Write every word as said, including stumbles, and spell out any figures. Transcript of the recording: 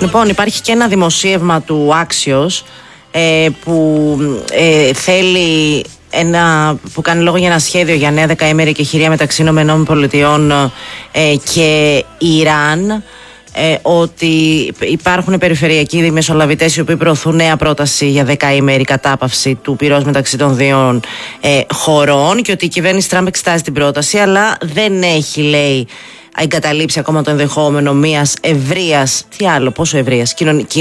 Λοιπόν, υπάρχει και ένα δημοσίευμα του Axios ε, που ε, θέλει ένα, που κάνει λόγο για ένα σχέδιο για νέα δεκαήμερη κεχηρία μεταξύ ΗΠΑ ε, και Ιράν. Ε, ότι υπάρχουν περιφερειακοί δημεσολαβητές οι οποίοι προωθούν νέα πρόταση για δεκαήμερη κατάπαυση του πυρός μεταξύ των δύο ε, χωρών, και ότι η κυβέρνηση Τραμπ εξετάζει την πρόταση, αλλά δεν έχει, λέει, εγκαταλείψει ακόμα το ενδεχόμενο μιας ευρείας, τι άλλο, πόσο ευρείας, κοινωνικής